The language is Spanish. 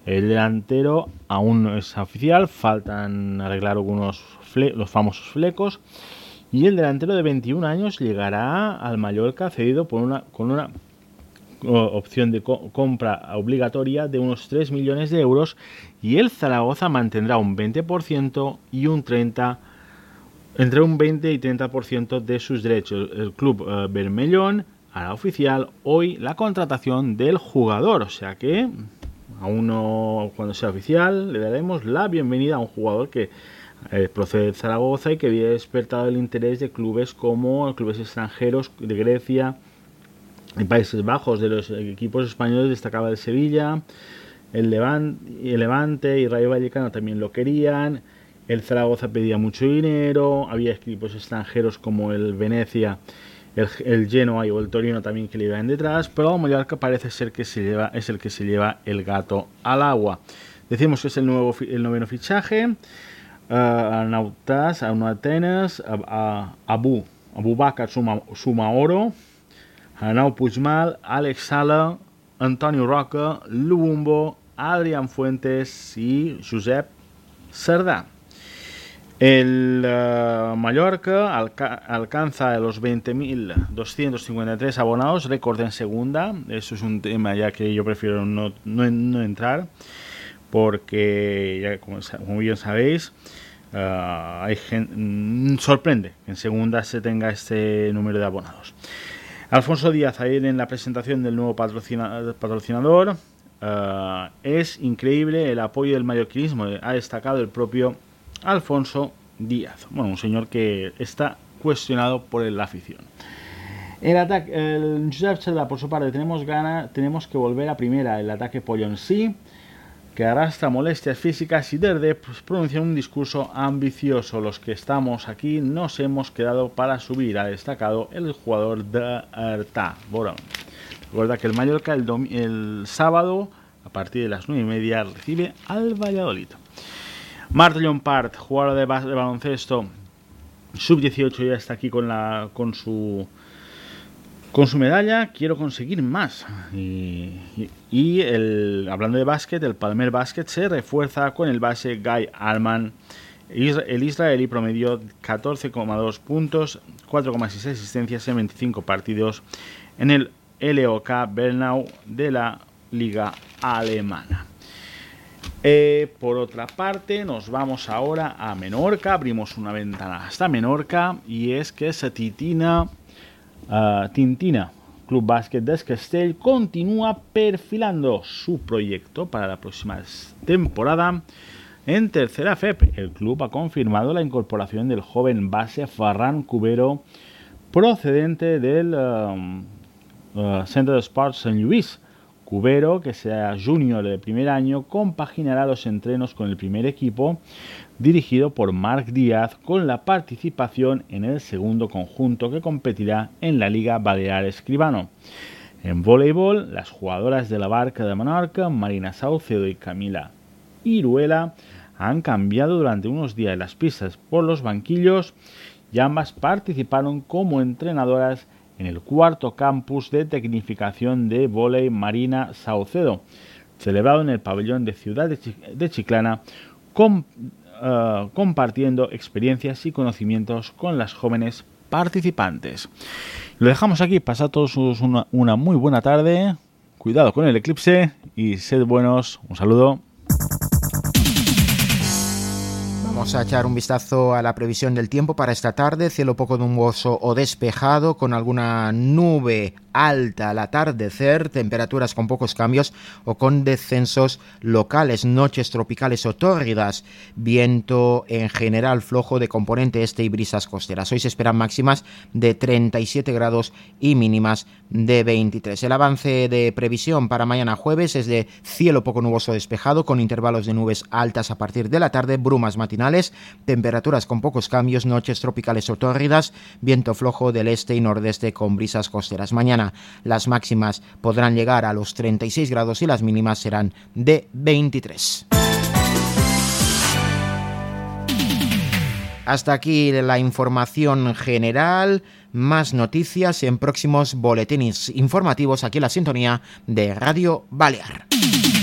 El delantero aún no es oficial, faltan arreglar algunos los famosos flecos. Y el delantero de 21 años llegará al Mallorca cedido con una opción de compra obligatoria de unos 3 millones de euros, y el Zaragoza mantendrá un 20% y entre un 20 y 30% de sus derechos. El club Bermellón hará oficial hoy la contratación del jugador, o sea que aún no, cuando sea oficial le daremos la bienvenida a un jugador que procede de Zaragoza y que había despertado el interés de clubes como clubes extranjeros de Grecia, en Países Bajos. De los equipos españoles destacaba el Sevilla, el Levante y Rayo Vallecano también lo querían. El Zaragoza pedía mucho dinero, había equipos extranjeros como el Venecia, el Genoa y el Torino también que le iban detrás, pero el Mallorca parece ser que es el que se lleva el gato al agua. Decimos que es el noveno fichaje. Arnautas, Atenas, Abubakar Sumaoro, Arnau Puigmal, Alex Sala, Antonio Roca, Lubumbo, Adrián Fuentes y Josep Cerdà. El Mallorca alcanza los 20.253 abonados, récord en segunda. Eso es un tema ya que yo prefiero no entrar, porque ya como bien sabéis, sorprende que en segunda se tenga este número de abonados. Alfonso Díaz, ayer en la presentación del nuevo patrocinador, es increíble el apoyo del mallorquinismo, ha destacado el propio Alfonso Díaz, un señor que está cuestionado por la afición. El ataque, el Josep Cerdà, por su parte, tenemos que volver a primera. El ataque Pollonsí, que arrastra molestias físicas, y Derde pronuncia un discurso ambicioso. Los que estamos aquí nos hemos quedado para subir, ha destacado el jugador de Artà Borón. Recuerda que el Mallorca el sábado a partir de las 9:30 recibe al Valladolid. Marta Llompart, jugador de baloncesto sub-18, ya está aquí con su medalla. Quiero conseguir más. Hablando de básquet, el Palmer Básquet se refuerza con el base Guy Allman. El israelí promedió 14,2 puntos, 4,6 asistencias en 25 partidos en el LOK Bernau de la Liga Alemana. Por otra parte, nos vamos ahora a Menorca. Abrimos una ventana hasta Menorca, y es que Tintina Club Bàsquet de Castell continúa perfilando su proyecto para la próxima temporada en tercera FEP. El club ha confirmado la incorporación del joven base Ferran Cubero, procedente del Centre d'Esports Sant Lluís. Cubero, que sea junior de primer año, compaginará los entrenos con el primer equipo, dirigido por Marc Díaz, con la participación en el segundo conjunto, que competirá en la Liga Balear Escribano. En voleibol, las jugadoras de la Barca de Menorca, Marina Saucedo y Camila Iruela, han cambiado durante unos días las pistas por los banquillos, y ambas participaron como entrenadoras en el cuarto campus de tecnificación de vóley Marina Saucedo, celebrado en el pabellón de Ciudad de Chiclana, compartiendo experiencias y conocimientos con las jóvenes participantes. Lo dejamos aquí. Pasad todos una muy buena tarde, cuidado con el eclipse y sed buenos. Un saludo. Vamos a echar un vistazo a la previsión del tiempo para esta tarde. Cielo poco nuboso o despejado, con alguna nube alta al atardecer, temperaturas con pocos cambios o con descensos locales, noches tropicales o tórridas, viento en general flojo de componente este y brisas costeras. Hoy se esperan máximas de 37 grados y mínimas de 23. El avance de previsión para mañana jueves es de cielo poco nuboso despejado, con intervalos de nubes altas a partir de la tarde, brumas matinales, temperaturas con pocos cambios, noches tropicales o tórridas, viento flojo del este y nordeste con brisas costeras. Mañana las máximas podrán llegar a los 36 grados y las mínimas serán de 23. Hasta aquí la información general. Más noticias en próximos boletines informativos aquí en la sintonía de Radio Balear.